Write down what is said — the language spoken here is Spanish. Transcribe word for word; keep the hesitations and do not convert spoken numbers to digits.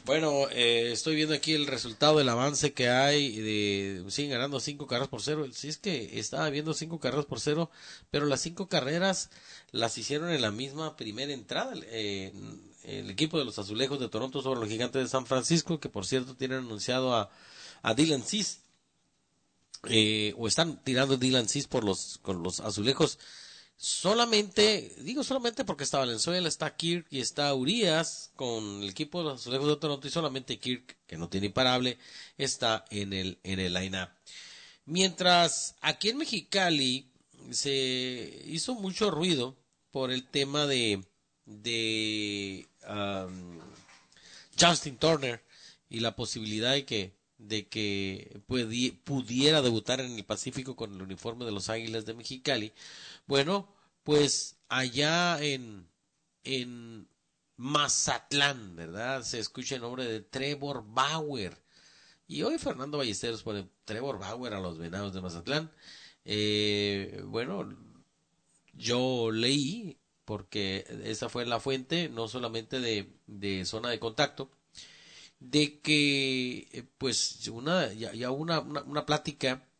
Bueno, eh, estoy viendo aquí el resultado del avance que hay. De, siguen ganando cinco carreras por cero. Sí, es que estaba viendo cinco carreras por cero, pero las cinco carreras las hicieron en la misma primera entrada. Eh, el equipo de los Azulejos de Toronto sobre los Gigantes de San Francisco, que por cierto tienen anunciado a, a Dylan Cease, eh, o están tirando Dylan Cease por los, con los Azulejos. Solamente, digo solamente porque está Valenzuela, está Kirk y está Urias con el equipo de los Azulejos de Toronto, y solamente Kirk, que no tiene imparable, está en el, en el line-up. Mientras aquí en Mexicali se hizo mucho ruido por el tema de, de um, Justin Turner y la posibilidad de que de que pudi- pudiera debutar en el Pacífico con el uniforme de los Águilas de Mexicali. Bueno, pues allá en en Mazatlán, ¿verdad? Se escucha el nombre de Trevor Bauer. Y hoy Fernando Ballesteros pone Trevor Bauer a los Venados de Mazatlán. Eh, bueno, yo leí, porque esa fue la fuente, no solamente de, de zona de contacto, de que eh, pues una ya, ya una, una, una plática